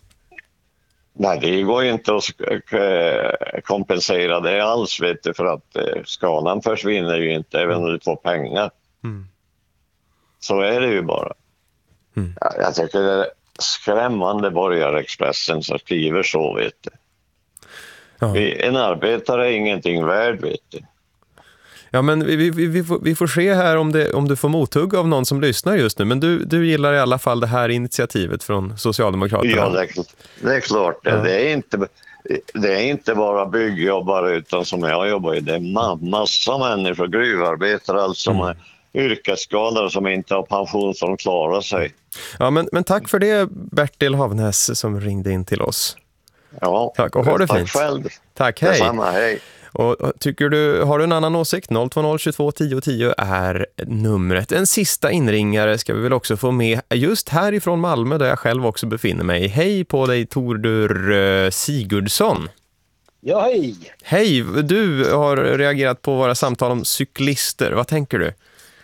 Nej, det går ju inte att kompensera det alls, vet du, för att skadan försvinner ju inte även om du får pengar. Mm. Så är det ju bara. Mm. Ja, jag tycker det är skrämmande Borgarexpressen som skriver så, vet du. Ja. Vi, en arbetare är ingenting värd, vet du. Ja, men vi, vi, vi, får, vi får se här om, det, om du får mothugg av någon som lyssnar just nu. Men du, du gillar i alla fall det här initiativet från Socialdemokraterna. Ja, det är, det är klart. Det, ja. det, är inte, det är inte bara byggjobbare utan som jag jobbar i. Det är massa människor, gruvarbetare, alltså som mm. är yrkesskadade som inte har pension som klarar sig. Ja, men, men tack för det, Bertil Havnäs, som ringde in till oss. Ja, tack och ha det tack fint. Själv. Tack, hej. Detsamma, hej. Och tycker du, har du en annan åsikt? noll två noll tjugotvå tio tio är numret. En sista inringare ska vi väl också få med just härifrån Malmö där jag själv också befinner mig. Hej på dig, Tordur Sigurdsson. Ja, hej. Hej, du har reagerat på våra samtal om cyklister. Vad tänker du?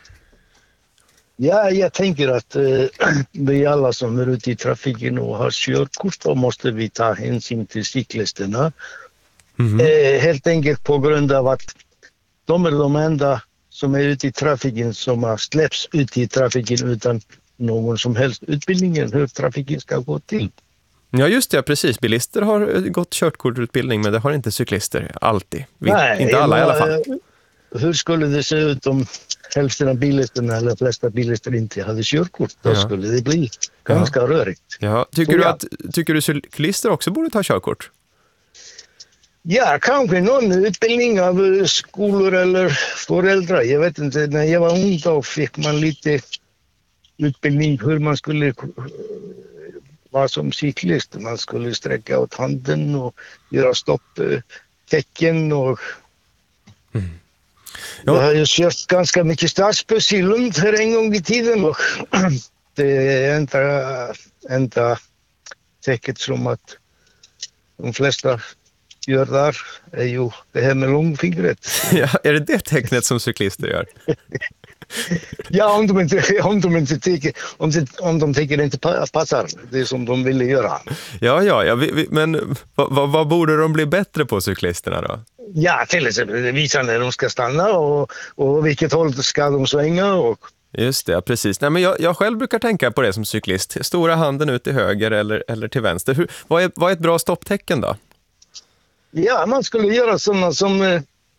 Ja, jag tänker att eh, vi alla som är ute i trafiken och har körkort, då måste vi ta hänsyn till cyklisterna. Mm. Eh, helt enkelt på grund av att de är de enda som är ute i trafiken som har släppts ut i trafiken utan någon som helst utbildning hur trafiken ska gå till. Ja just det, precis. Bilister har gått körkortutbildning men det har inte cyklister alltid. Vi, Nej, inte alla i alla fall. Hur skulle det se ut om hälften av bilisterna eller flesta bilister inte hade körkort? Då ja. skulle det bli ganska ja. rörigt. Ja. Tycker, du att, tycker du cyklister också borde ta körkort? Ja, kanske någon utbildning av skolor eller föräldrar. Jag vet inte, när jag var ung då fick man lite utbildning hur man skulle vara som cyklist. Man skulle sträcka åt handen och göra stopptecken. Och mm. ja. Jag har ju kört ganska mycket stadsbuss i Lund här en gång i tiden. Och det är inte, inte säkert som att de flesta gör där är ju det här med långfingret. Ja, är det det tecknet som cyklister gör? Ja, om de inte, om de inte tycker, om de, om de tycker det inte passar det som de ville göra. Ja, ja, ja vi, vi, men vad, vad borde de bli bättre på, cyklisterna då? Ja, till exempel visa när de ska stanna och, och vilket håll ska de svänga och... Just det, precis. Nej, men jag, jag själv brukar tänka på det som cyklist. Stora handen ut till höger eller, eller till vänster. Hur, vad, är, vad är ett bra stopptecken då? Ja, man skulle göra sådana som eh,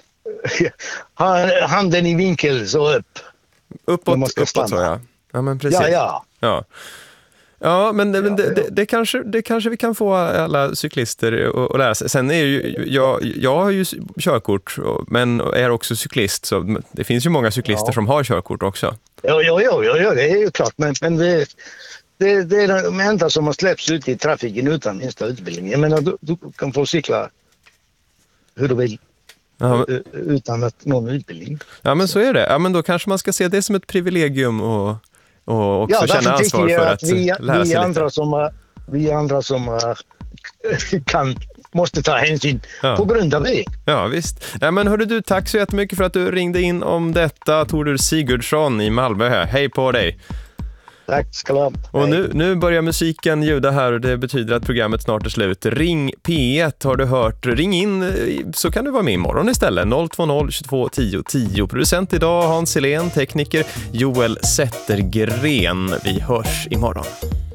har handen i vinkel så upp. Uppåt, uppåt så ja. Ja, men precis. Ja, ja. Ja, ja men, det, ja, det, det, det, kanske, det kanske vi kan få alla cyklister att lära sig. Sen är ju, jag, jag har ju körkort men är också cyklist så det finns ju många cyklister ja. som har körkort också. Ja, ja, ja, ja det är ju klart. Men, men det, det, det är de enda som har släppts ut i trafiken utan minsta utbildning. Jag menar, du, du kan få cykla hur du vill. Ja, men... utan att någon utbildning. Ja, men så är det. Ja, men då kanske man ska se det som ett privilegium och, och också ja, känna ansvar för att, att vi, lära vi sig andra lite. Som, vi andra som kan, måste ta hänsyn ja. på grund av det. Ja, visst. Ja, men hörde du, tack så jättemycket för att du ringde in om detta. Tordur Sigurdsson i Malmö här. Hej på dig. Tack ska du ha. Och nu, nu börjar musiken ljuda här och det betyder att programmet snart är slut. Ring P ett har du hört. Ring in så kan du vara med imorgon istället. noll två noll tjugotvå tio tio. Producent idag Hans Helén, tekniker Joel Zettergren. Vi hörs imorgon.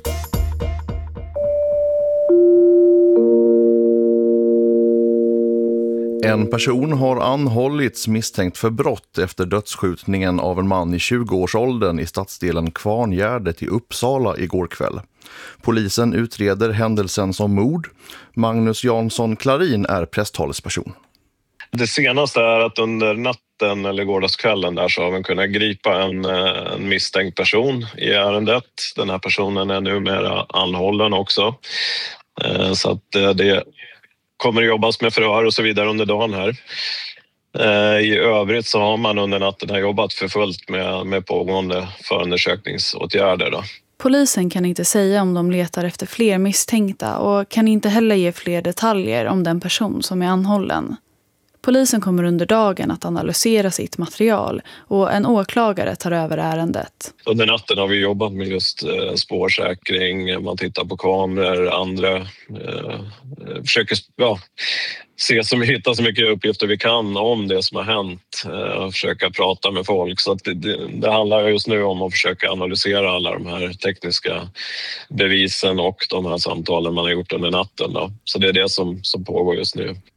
En person har anhållits misstänkt för brott efter dödsskjutningen av en man i tjugoårsåldern i stadsdelen Kvarngärdet i Uppsala igår kväll. Polisen utreder händelsen som mord. Magnus Jansson Klarin är presstalesperson. Det senaste är att under natten eller gårdagskvällen där så har man kunnat gripa en, en misstänkt person i ärendet. Den här personen är numera anhållen också. Så att det kommer att jobbas med förhör och så vidare under dagen här. I övrigt så har man under natten jobbat för fullt med, med pågående förundersökningsåtgärder då. Polisen kan inte säga om de letar efter fler misstänkta och kan inte heller ge fler detaljer om den person som är anhållen. Polisen kommer under dagen att analysera sitt material och en åklagare tar över ärendet. Under natten har vi jobbat med just eh, spårsäkring, man tittar på kameror, andra eh, försöker ja, se som vi hittar så mycket uppgifter vi kan om det som har hänt eh, och försöka prata med folk. Så att det, det, det handlar just nu om att försöka analysera alla de här tekniska bevisen och de här samtalen man har gjort under natten då. Så det är det som, som pågår just nu.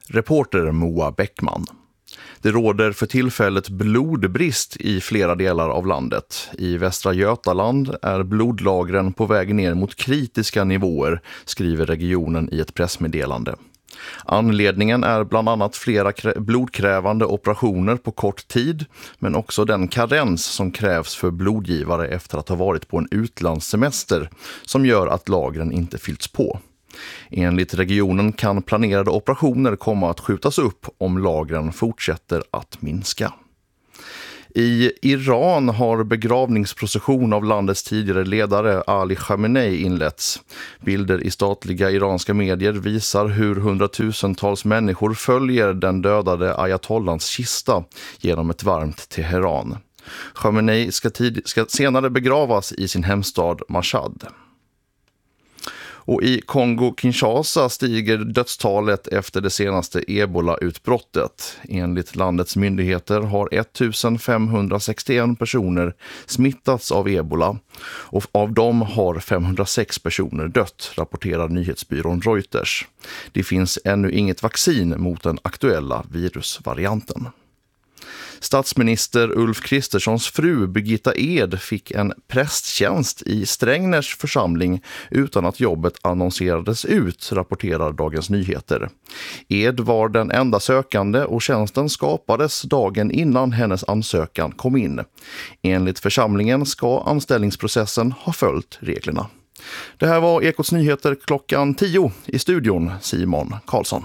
Reporter Moa Bäckman. Det råder för tillfället blodbrist i flera delar av landet. I Västra Götaland är blodlagren på väg ner mot kritiska nivåer, skriver regionen i ett pressmeddelande. Anledningen är bland annat flera blodkrävande operationer på kort tid, men också den karens som krävs för blodgivare efter att ha varit på en utlandssemester som gör att lagren inte fyllts på. Enligt regionen kan planerade operationer komma att skjutas upp om lagren fortsätter att minska. I Iran har begravningsprocession av landets tidigare ledare Ali Khamenei inletts. Bilder i statliga iranska medier visar hur hundratusentals människor följer den dödade ayatollans kista genom ett varmt Teheran. Khamenei ska, tid- ska senare begravas i sin hemstad Mashhad. Och i Kongo-Kinshasa stiger dödstalet efter det senaste ebola-utbrottet. Enligt landets myndigheter har femtonhundrasextioen personer smittats av ebola och av dem har femhundrasex personer dött, rapporterar nyhetsbyrån Reuters. Det finns ännu inget vaccin mot den aktuella virusvarianten. Statsminister Ulf Kristerssons fru Birgitta Ed fick en prästtjänst i Strängnäs församling utan att jobbet annonserades ut, rapporterar Dagens Nyheter. Ed var den enda sökande och tjänsten skapades dagen innan hennes ansökan kom in. Enligt församlingen ska anställningsprocessen ha följt reglerna. Det här var Ekots Nyheter klockan tio, i studion Simon Karlsson.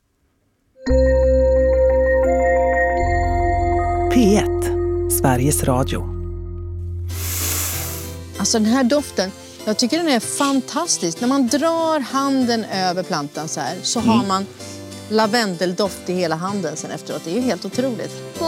P ett, Sveriges Radio. Alltså den här doften, jag tycker den är fantastisk. När man drar handen över plantan så här så mm. har man lavendeldoft i hela handen sen efteråt. Det är ju helt otroligt.